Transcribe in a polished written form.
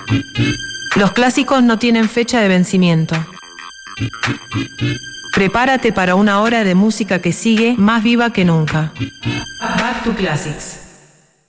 Los clásicos no tienen fecha de vencimiento. Prepárate para una hora de música que sigue más viva que nunca. Back to Classics.